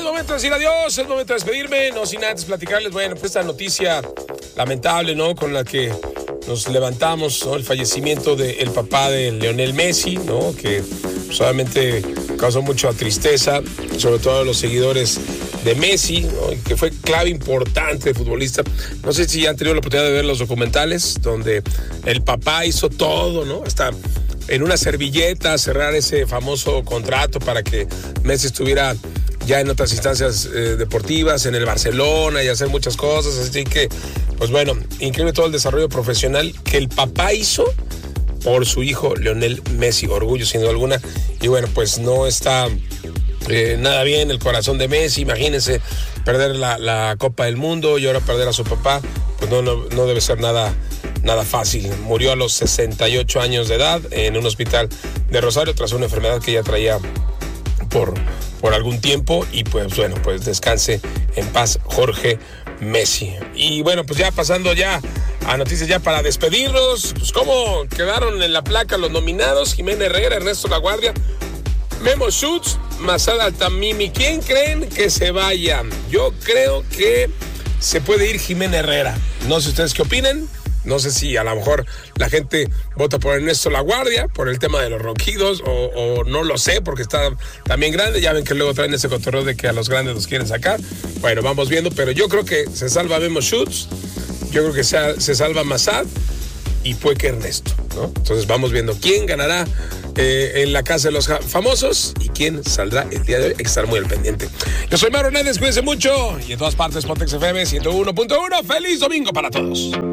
Es momento de decir adiós, es momento de despedirme, no sin antes platicarles, bueno, pues esta noticia lamentable, ¿no? Con la que nos levantamos, ¿no? El fallecimiento del papá de Lionel Messi, ¿no? Que solamente causó mucha tristeza, sobre todo a los seguidores de Messi, ¿no? Y que fue clave importante de futbolista. No sé si han tenido la oportunidad de ver los documentales donde el papá hizo todo, ¿no? Hasta en una servilleta cerrar ese famoso contrato para que Messi estuviera ya en otras instancias deportivas, en el Barcelona y hacer muchas cosas. Así que, pues bueno, increíble todo el desarrollo profesional que el papá hizo por su hijo Lionel Messi. Orgullo, sin duda alguna. Y bueno, pues no está nada bien el corazón de Messi. Imagínense perder la Copa del Mundo y ahora perder a su papá. Pues no debe ser nada fácil. Murió a los 68 años de edad en un hospital de Rosario tras una enfermedad que ya traía por algún tiempo. Y pues bueno, pues descanse en paz Jorge Messi. Y bueno, pues ya pasando ya a noticias ya para despedirnos. Pues cómo quedaron en la placa los nominados: Jimena Herrera, Ernesto Laguardia, Memo Schutz, Masad Altamimi. ¿Quién creen que se vaya? Yo creo que se puede ir Jimena Herrera. No sé ustedes qué opinen. No sé si a lo mejor la gente vota por Ernesto Laguardia por el tema de los ronquidos o no lo sé porque está también grande. Ya ven que luego traen ese cotorreo de que a los grandes los quieren sacar. Bueno, vamos viendo, pero yo creo que se salva Memo Schutz, yo creo que se salva Masad y puede que Ernesto, ¿no? Entonces vamos viendo quién ganará en la casa de los famosos y quién saldrá el día de hoy. Hay que estar muy al pendiente. Yo soy Mauro Hernández, cuídense mucho y en todas partes Pontex FM 101.1. ¡Feliz domingo para todos!